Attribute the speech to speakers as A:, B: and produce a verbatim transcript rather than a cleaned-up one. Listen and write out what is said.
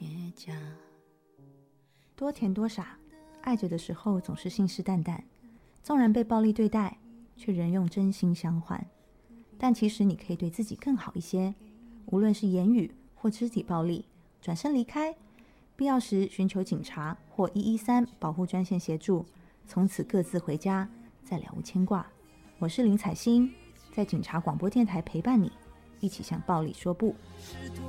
A: 结痂。
B: 多甜多傻，爱着的时候总是信誓旦旦，纵然被暴力对待，却仍用真心相换。但其实你可以对自己更好一些，无论是言语或肢体暴力，转身离开，必要时寻求警察或一一三保护专线协助，从此各自回家，再了无牵挂。我是林采欣，在警察广播电台陪伴你，一起向暴力说不。